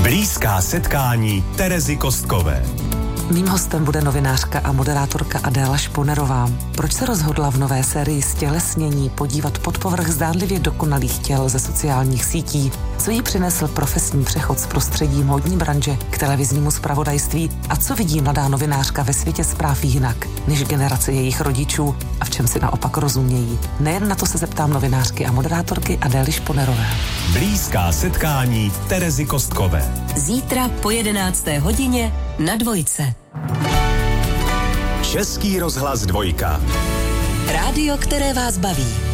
Blízká setkání Terezy Kostkové. Mým hostem bude novinářka a moderátorka Adéla Šponerová. Proč se rozhodla v nové sérii Stělesnění podívat pod povrch zdánlivě dokonalých těl ze sociálních sítí? Co jí přinesl profesní přechod z prostředí módní branže k televiznímu zpravodajství a co vidí mladá novinářka ve světě zpráv jinak než generace jejich rodičů a v čem si naopak rozumějí? Nejen na to se zeptám novinářky a moderátorky Adély Šponerové. Blízká setkání Terezy Kostkové. Zítra po 11. hodině na Dvojce. Český rozhlas 2. Rádio, které vás baví.